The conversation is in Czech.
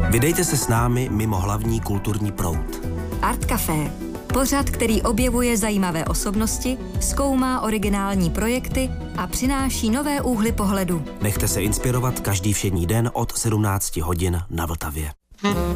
Vydejte se s námi mimo hlavní kulturní proud. Art Café. Pořad, který objevuje zajímavé osobnosti, zkoumá originální projekty a přináší nové úhly pohledu. Nechte se inspirovat každý všední den od 17 hodin na Vltavě.